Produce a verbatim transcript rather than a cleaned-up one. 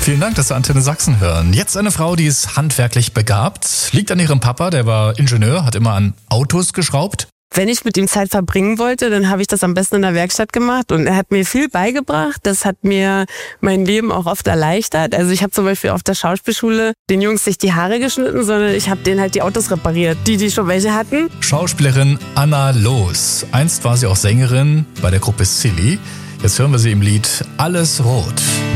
Vielen Dank, dass Sie Antenne Sachsen hören. Jetzt eine Frau, die ist handwerklich begabt, liegt an ihrem Papa, der war Ingenieur, hat immer an Autos geschraubt. Wenn ich mit ihm Zeit verbringen wollte, dann habe ich das am besten in der Werkstatt gemacht und er hat mir viel beigebracht. Das hat mir mein Leben auch oft erleichtert. Also ich habe zum Beispiel auf der Schauspielschule den Jungs nicht die Haare geschnitten, sondern ich habe denen halt die Autos repariert, die die schon welche hatten. Schauspielerin Anna Loos. Einst war sie auch Sängerin bei der Gruppe Silly. Jetzt hören wir sie im Lied Alles Rot.